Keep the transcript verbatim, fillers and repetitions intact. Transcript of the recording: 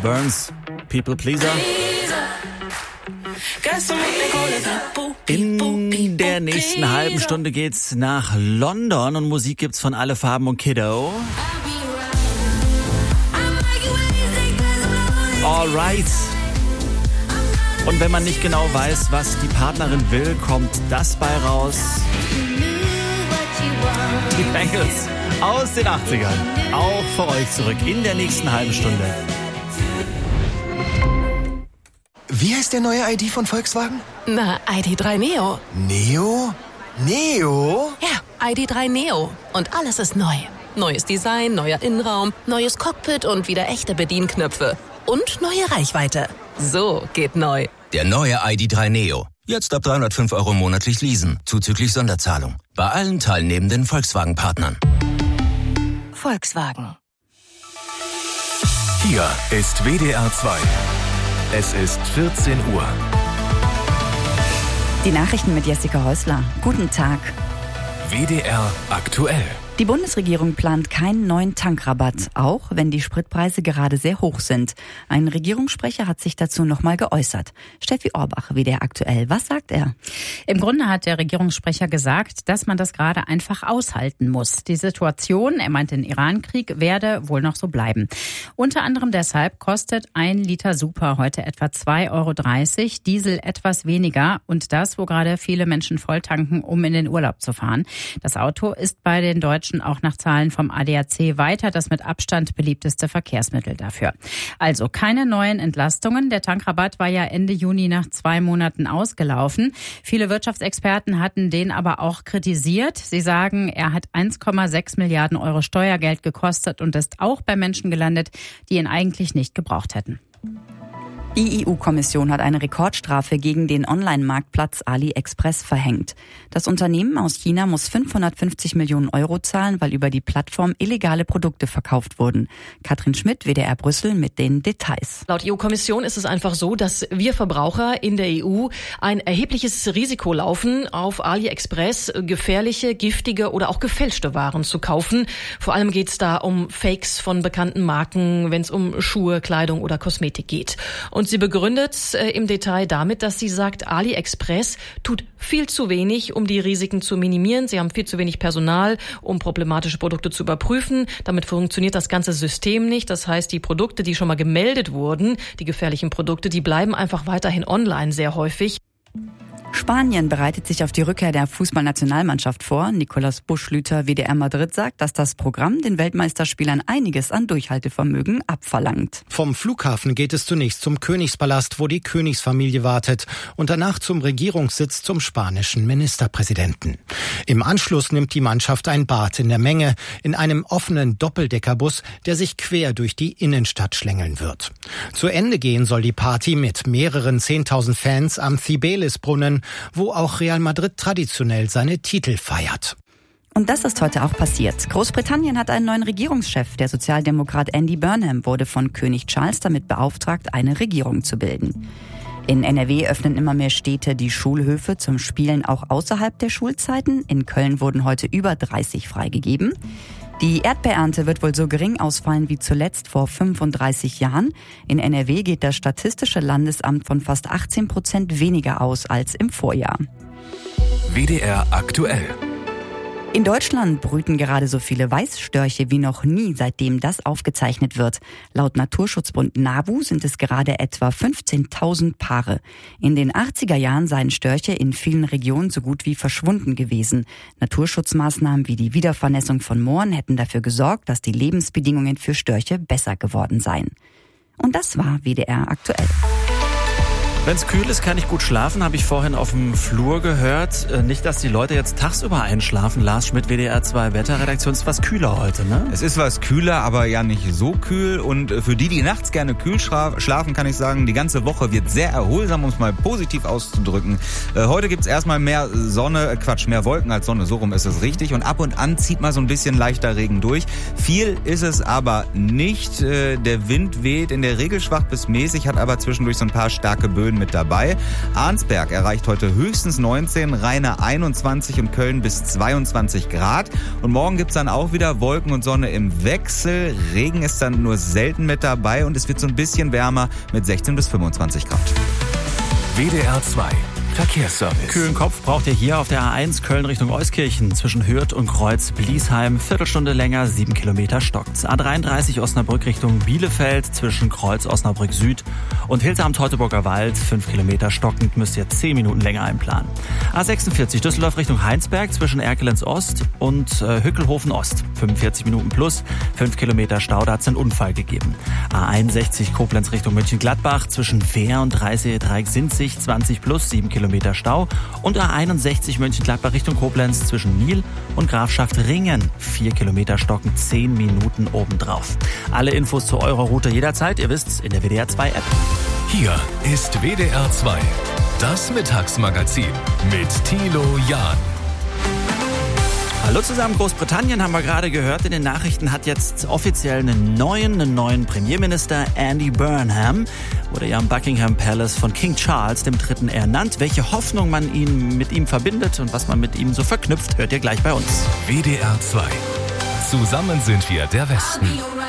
Burns, People Pleaser. In der nächsten halben Stunde geht's nach London und Musik gibt's von Alle Farben und Kiddo. Alright. Und wenn man nicht genau weiß, was die Partnerin will, kommt das bei raus. Die Bangles aus den achtzigern. Auch für euch zurück in der nächsten halben Stunde. Wie heißt der neue I D von Volkswagen? Na, I D drei Neo. Neo? Neo? Ja, I D drei Neo. Und alles ist neu. Neues Design, neuer Innenraum, neues Cockpit und wieder echte Bedienknöpfe. Und neue Reichweite. So geht neu. Der neue I D drei Neo. Jetzt ab dreihundertfünf Euro monatlich leasen, zuzüglich Sonderzahlung. Bei allen teilnehmenden Volkswagen-Partnern. Volkswagen. Hier ist W D R zwei. Es ist vierzehn Uhr. Die Nachrichten mit Jessica Häusler. Guten Tag. W D R aktuell. Die Bundesregierung plant keinen neuen Tankrabatt, auch wenn die Spritpreise gerade sehr hoch sind. Ein Regierungssprecher hat sich dazu nochmal geäußert. Steffi Orbach, W D R aktuell. Was sagt er? Im Grunde hat der Regierungssprecher gesagt, dass man das gerade einfach aushalten muss. Die Situation, er meint den Iran-Krieg, werde wohl noch so bleiben. Unter anderem deshalb kostet ein Liter Super heute etwa zwei Euro dreißig, Diesel etwas weniger und das, wo gerade viele Menschen volltanken, um in den Urlaub zu fahren. Das Auto ist bei den Deutschen auch nach Zahlen vom A D A C weiter das mit Abstand beliebteste Verkehrsmittel dafür. Also keine neuen Entlastungen. Der Tankrabatt war ja Ende Juni nach zwei Monaten ausgelaufen. Viele Wirtschaftsexperten hatten den aber auch kritisiert. Sie sagen, er hat eins Komma sechs Milliarden Euro Steuergeld gekostet und ist auch bei Menschen gelandet, die ihn eigentlich nicht gebraucht hätten. Die E U-Kommission hat eine Rekordstrafe gegen den Online-Marktplatz AliExpress verhängt. Das Unternehmen aus China muss fünfhundertfünfzig Millionen Euro zahlen, weil über die Plattform illegale Produkte verkauft wurden. Katrin Schmidt, W D R Brüssel, mit den Details. Laut E U-Kommission ist es einfach so, dass wir Verbraucher in der E U ein erhebliches Risiko laufen, auf AliExpress gefährliche, giftige oder auch gefälschte Waren zu kaufen. Vor allem geht es da um Fakes von bekannten Marken, wenn es um Schuhe, Kleidung oder Kosmetik geht. Und Und sie begründet äh, im Detail damit, dass sie sagt, AliExpress tut viel zu wenig, um die Risiken zu minimieren. Sie haben viel zu wenig Personal, um problematische Produkte zu überprüfen. Damit funktioniert das ganze System nicht. Das heißt, die Produkte, die schon mal gemeldet wurden, die gefährlichen Produkte, die bleiben einfach weiterhin online sehr häufig. Spanien bereitet sich auf die Rückkehr der Fußballnationalmannschaft vor. Nicolas Buschlüter, W D R Madrid, sagt, dass das Programm den Weltmeisterspielern einiges an Durchhaltevermögen abverlangt. Vom Flughafen geht es zunächst zum Königspalast, wo die Königsfamilie wartet, und danach zum Regierungssitz zum spanischen Ministerpräsidenten. Im Anschluss nimmt die Mannschaft ein Bad in der Menge in einem offenen Doppeldeckerbus, der sich quer durch die Innenstadt schlängeln wird. Zu Ende gehen soll die Party mit mehreren zehntausend Fans am Cibeles-Brunnen, wo auch Real Madrid traditionell seine Titel feiert. Und das ist heute auch passiert. Großbritannien hat einen neuen Regierungschef. Der Sozialdemokrat Andy Burnham wurde von König Charles damit beauftragt, eine Regierung zu bilden. In N R W öffnen immer mehr Städte die Schulhöfe zum Spielen auch außerhalb der Schulzeiten. In Köln wurden heute über dreißig freigegeben. Die Erdbeerernte wird wohl so gering ausfallen wie zuletzt vor fünfunddreißig Jahren. In N R W geht das Statistische Landesamt von fast achtzehn Prozent weniger aus als im Vorjahr. W D R aktuell. In Deutschland brüten gerade so viele Weißstörche wie noch nie, seitdem das aufgezeichnet wird. Laut Naturschutzbund NABU sind es gerade etwa fünfzehntausend Paare. In den achtziger Jahren seien Störche in vielen Regionen so gut wie verschwunden gewesen. Naturschutzmaßnahmen wie die Wiedervernässung von Mooren hätten dafür gesorgt, dass die Lebensbedingungen für Störche besser geworden seien. Und das war W D R aktuell. Wenn es kühl ist, kann ich gut schlafen, habe ich vorhin auf dem Flur gehört. Nicht, dass die Leute jetzt tagsüber einschlafen. Lars Schmidt, W D R zwei Wetterredaktion, ist was kühler heute, ne? Es ist was kühler, aber ja nicht so kühl. Und für die, die nachts gerne kühl schlafen, kann ich sagen, die ganze Woche wird sehr erholsam, um es mal positiv auszudrücken. Heute gibt's erstmal mehr Sonne, Quatsch, mehr Wolken als Sonne, so rum ist es richtig. Und ab und an zieht mal so ein bisschen leichter Regen durch. Viel ist es aber nicht. Der Wind weht in der Regel schwach bis mäßig, hat aber zwischendurch so ein paar starke Böen Wind mit dabei. Arnsberg erreicht heute höchstens neunzehn, Rheine einundzwanzig und Köln bis zweiundzwanzig Grad. Und morgen gibt's dann auch wieder Wolken und Sonne im Wechsel. Regen ist dann nur selten mit dabei und es wird so ein bisschen wärmer mit sechzehn bis fünfundzwanzig Grad. W D R zwei Verkehrsservice. Kühlen Kopf braucht ihr hier auf der A eins Köln Richtung Euskirchen zwischen Hürth und Kreuz-Bliesheim. Viertelstunde länger, sieben Kilometer stockt. A dreiunddreißig Osnabrück Richtung Bielefeld zwischen Kreuz Osnabrück Süd und Hilsam-Teutoburger Wald. fünf Kilometer stockend, müsst ihr zehn Minuten länger einplanen. A sechsundvierzig Düsseldorf Richtung Heinsberg zwischen Erkelenz Ost und äh, Hückelhofen Ost. fünfundvierzig Minuten plus, fünf Kilometer Stau, da hat es einen Unfall gegeben. A einundsechzig Koblenz Richtung Mönchengladbach zwischen Wehr und Dreißig-Sinzig zwanzig plus, sieben Kilometer Stau. Und A einundsechzig Mönchengladbach Richtung Koblenz zwischen Niel und Grafschaft Ringen. vier Kilometer stocken, zehn Minuten obendrauf. Alle Infos zu eurer Route jederzeit, ihr wisst's, in der W D R zwei App. Hier ist W D R zwei, das Mittagsmagazin mit Thilo Jahn. Hallo zusammen, Großbritannien haben wir gerade gehört. In den Nachrichten hat jetzt offiziell einen neuen, einen neuen Premierminister. Andy Burnham wurde ja am Buckingham Palace von King Charles dem Dritten ernannt. Welche Hoffnung man ihn mit ihm verbindet und was man mit ihm so verknüpft, hört ihr gleich bei uns. W D R zwei. Zusammen sind wir der Westen.